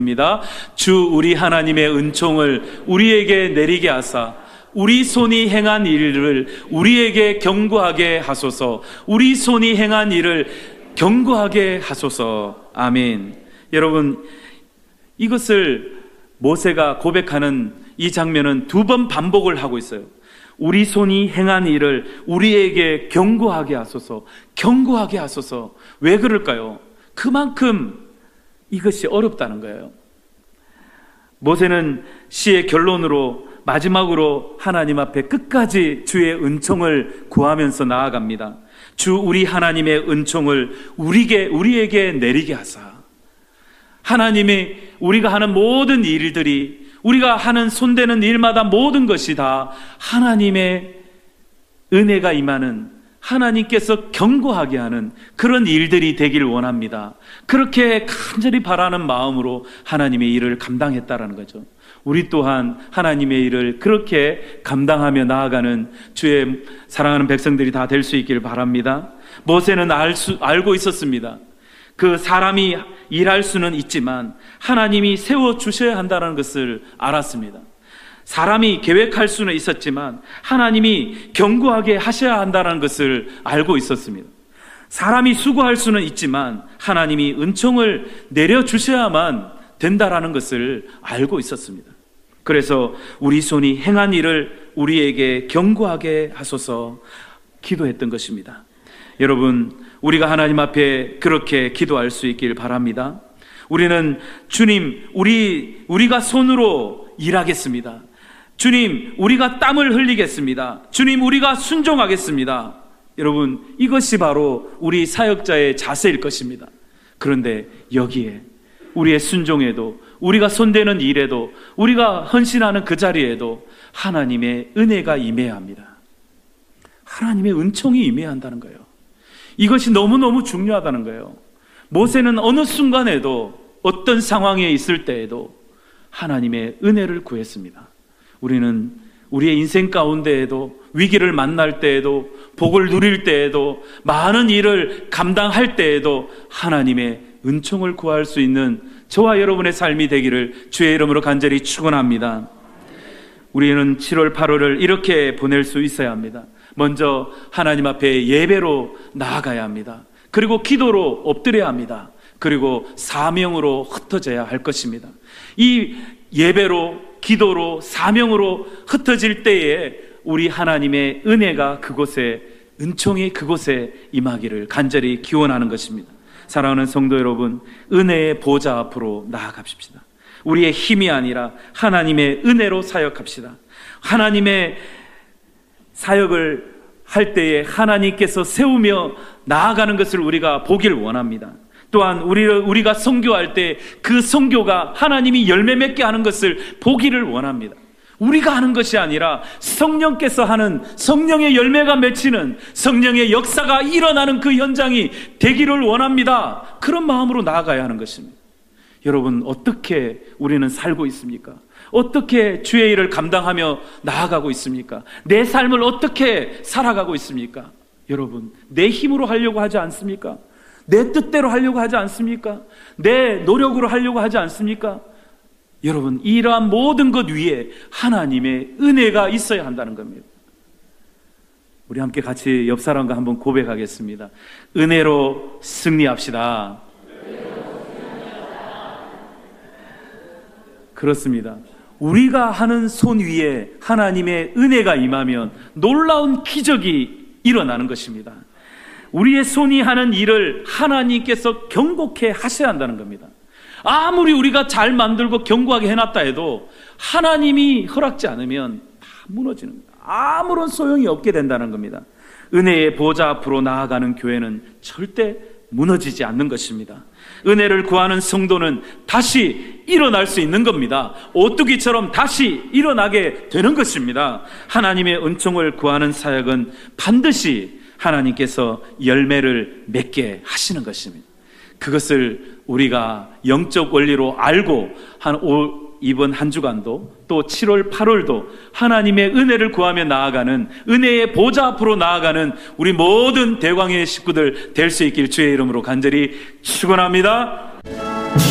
주 우리 하나님의 은총을 우리에게 내리게 하사 우리 손이 행한 일을 우리에게 경고하게 하소서. 우리 손이 행한 일을 경고하게 하소서. 아멘. 여러분, 이것을 모세가 고백하는 이 장면은 2번 반복을 하고 있어요. 우리 손이 행한 일을 우리에게 경고하게 하소서. 경고하게 하소서. 왜 그럴까요? 그만큼 이것이 어렵다는 거예요. 모세는 시의 결론으로 마지막으로 하나님 앞에 끝까지 주의 은총을 구하면서 나아갑니다. 주 우리 하나님의 은총을 우리에게 내리게 하사. 하나님이 우리가 하는 모든 일들이, 우리가 하는 손대는 일마다 모든 것이 다 하나님의 은혜가 임하는, 하나님께서 경고하게 하는 그런 일들이 되길 원합니다. 그렇게 간절히 바라는 마음으로 하나님의 일을 감당했다라는 거죠. 우리 또한 하나님의 일을 그렇게 감당하며 나아가는 주의 사랑하는 백성들이 다 될 수 있기를 바랍니다. 모세는 알고 있었습니다. 그 사람이 일할 수는 있지만 하나님이 세워주셔야 한다는 것을 알았습니다. 사람이 계획할 수는 있었지만 하나님이 경고하게 하셔야 한다는 것을 알고 있었습니다. 사람이 수고할 수는 있지만 하나님이 은총을 내려주셔야만 된다라는 것을 알고 있었습니다. 그래서 우리 손이 행한 일을 우리에게 경고하게 하소서 기도했던 것입니다. 여러분, 우리가 하나님 앞에 그렇게 기도할 수 있길 바랍니다. 우리는 주님, 우리가 손으로 일하겠습니다. 주님, 우리가 땀을 흘리겠습니다. 주님, 우리가 순종하겠습니다. 여러분, 이것이 바로 우리 사역자의 자세일 것입니다. 그런데 여기에 우리의 순종에도, 우리가 손대는 일에도, 우리가 헌신하는 그 자리에도 하나님의 은혜가 임해야 합니다. 하나님의 은총이 임해야 한다는 거예요. 이것이 너무너무 중요하다는 거예요. 모세는 어느 순간에도, 어떤 상황에 있을 때에도 하나님의 은혜를 구했습니다. 우리는 우리의 인생 가운데에도, 위기를 만날 때에도, 복을 누릴 때에도, 많은 일을 감당할 때에도 하나님의 은총을 구할 수 있는 저와 여러분의 삶이 되기를 주의 이름으로 간절히 축원합니다. 우리는 7월 8월을 이렇게 보낼 수 있어야 합니다. 먼저 하나님 앞에 예배로 나아가야 합니다. 그리고 기도로 엎드려야 합니다. 그리고 사명으로 흩어져야 할 것입니다. 이 예배로, 기도로, 사명으로 흩어질 때에 우리 하나님의 은혜가 그곳에, 은총이 그곳에 임하기를 간절히 기원하는 것입니다. 사랑하는 성도 여러분, 은혜의 보좌 앞으로 나아갑시다. 우리의 힘이 아니라 하나님의 은혜로 사역합시다. 하나님의 사역을 할 때에 하나님께서 세우며 나아가는 것을 우리가 보길 원합니다. 또한 우리가 선교할 때 그 선교가 하나님이 열매 맺게 하는 것을 보기를 원합니다. 우리가 하는 것이 아니라 성령께서 하는, 성령의 열매가 맺히는, 성령의 역사가 일어나는 그 현장이 되기를 원합니다. 그런 마음으로 나아가야 하는 것입니다. 여러분, 어떻게 우리는 살고 있습니까? 어떻게 주의 일을 감당하며 나아가고 있습니까? 내 삶을 어떻게 살아가고 있습니까? 여러분, 내 힘으로 하려고 하지 않습니까? 내 뜻대로 하려고 하지 않습니까? 내 노력으로 하려고 하지 않습니까? 여러분, 이러한 모든 것 위에 하나님의 은혜가 있어야 한다는 겁니다. 우리 함께 같이 옆 사람과 한번 고백하겠습니다. 은혜로 승리합시다. 그렇습니다. 우리가 하는 손 위에 하나님의 은혜가 임하면 놀라운 기적이 일어나는 것입니다. 우리의 손이 하는 일을 하나님께서 경고케 하셔야 한다는 겁니다. 아무리 우리가 잘 만들고 견고하게 해놨다 해도 하나님이 허락지 않으면 다 무너지는 거예요. 아무런 소용이 없게 된다는 겁니다. 은혜의 보좌 앞으로 나아가는 교회는 절대 무너지지 않는 것입니다. 은혜를 구하는 성도는 다시 일어날 수 있는 겁니다. 오뚜기처럼 다시 일어나게 되는 것입니다. 하나님의 은총을 구하는 사역은 반드시 하나님께서 열매를 맺게 하시는 것입니다. 그것을 우리가 영적 원리로 알고 이번 한 주간도 또 7월 8월도 하나님의 은혜를 구하며 나아가는, 은혜의 보좌 앞으로 나아가는 우리 모든 대광의 식구들 될 수 있길 주의 이름으로 간절히 축원합니다.